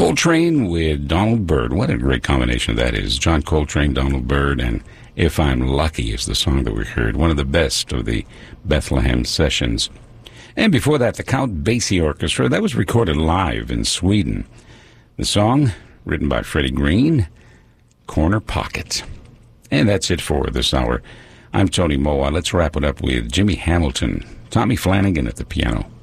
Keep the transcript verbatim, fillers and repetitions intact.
Coltrane with Donald Byrd. What a great combination that is. John Coltrane, Donald Byrd, and If I'm Lucky is the song that we heard. One of the best of the Bethlehem sessions. And before that, the Count Basie Orchestra. That was recorded live in Sweden. The song, written by Freddie Green, Corner Pocket. And that's it for this hour. I'm Tony Moa. Let's wrap it up with Jimmy Hamilton, Tommy Flanagan at the piano.